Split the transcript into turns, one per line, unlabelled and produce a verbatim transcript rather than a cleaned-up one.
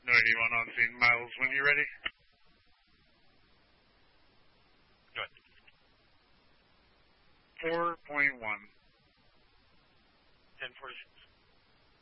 No eighty-one on scene. Miles, when you're ready.
Good.
four point one.
ten forty-six.